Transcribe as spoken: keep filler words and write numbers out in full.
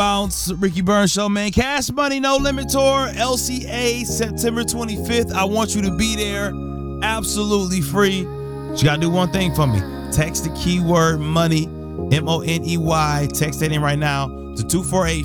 Bounce, Ricky Burns Show, man. Cash Money No Limit Tour, L C A, September twenty-fifth. I want you to be there. Absolutely free. But you got to do one thing for me. Text the keyword money, M O N E Y. Text that in right now to two four eight